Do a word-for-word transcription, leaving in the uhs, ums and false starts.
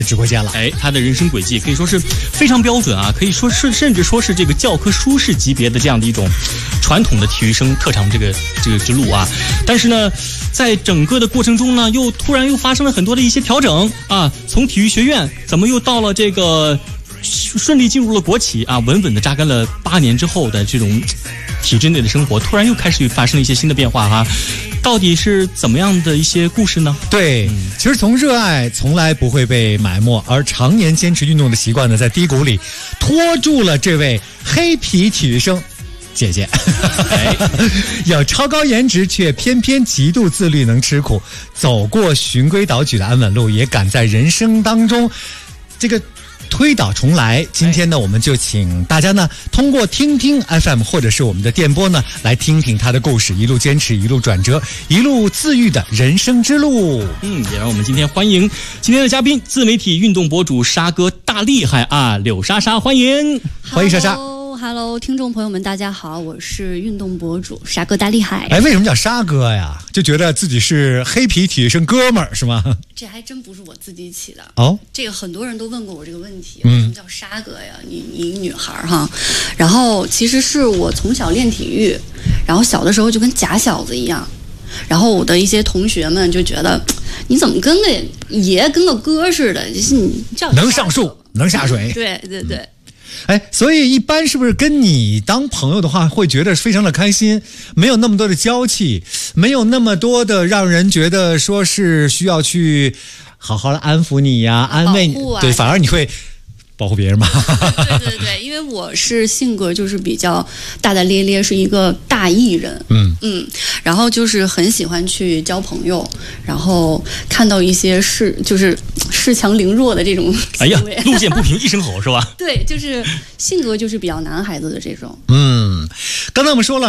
直播间了。 哎，他的人生轨迹可以说是非常标准啊，可以说是甚至说是这个教科书式级别的这样的一种传统的体育生特长这个这个之路啊。但是呢，在整个的过程中呢，又突然又发生了很多的一些调整啊，从体育学院怎么又到了这个顺利进入了国企啊，稳稳的扎根了八年之后的这种体制内的生活，突然又开始发生了一些新的变化哈、啊。到底是怎么样的一些故事呢？ 对，嗯、其实从热爱从来不会被埋没，而常年坚持运动的习惯呢，在低谷里拖住了这位黑皮体育生姐姐。哎、有超高颜值却偏偏极度自律，能吃苦，走过循规蹈矩的安稳路，也敢在人生当中这个推倒重来。今天呢，我们就请大家呢通过听听 F M 或者是我们的电波呢，来听听他的故事，一路坚持，一路转折，一路自愈的人生之路。 嗯，也让我们今天欢迎今天的嘉宾，自媒体运动博主沙哥大厉害啊，柳莎莎，欢迎， 欢迎莎莎。 Hello， 听众朋友们，大家好，我是运动博主沙哥大厉害。 哎，为什么叫沙哥呀？就觉得自己是黑皮体育生哥们儿是吗？ 这还真不是我自己起的哦。 这个很多人都问过我这个问题，为什么叫沙哥呀？你你女孩哈。然后其实是我从小练体育，然后小的时候就跟假小子一样，然后我的一些同学们就觉得你怎么跟个爷跟个哥似的，就是你叫能上树能下水。 对对对。 哎，所以一般是不是跟你当朋友的话，会觉得非常的开心，没有那么多的娇气，没有那么多的让人觉得说是需要去好好的安抚你呀、安慰你， 啊、 对，反而你会保护别人嘛？ 对对对，因为我是性格就是比较大大咧咧，是一个大艺人，嗯嗯，然后就是很喜欢去交朋友，然后看到一些恃就是恃强凌弱的这种哎呀，路见不平一声吼是吧？ 对，就是性格就是比较男孩子的这种。 嗯，刚才我们说了。